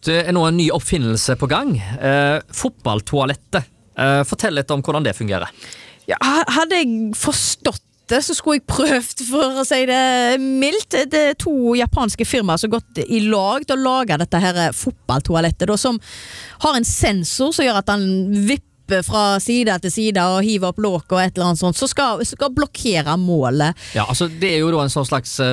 Det nå en ny oppfinnelse på gang. Fotballtoalettet. Fortell litt om hvordan det fungerer. Ja, hadde jeg forstått det, så skulle jeg prøvd, for å si det mildt. Det 2 japanske firmaer som gått i lag til å lage dette her fotballtoalettet, da, som har en sensor som gjør at han vipper fra side til side og hiver opp låk og et eller annet sånt, så skal blokkere målet. Ja, altså det jo da en sånn slags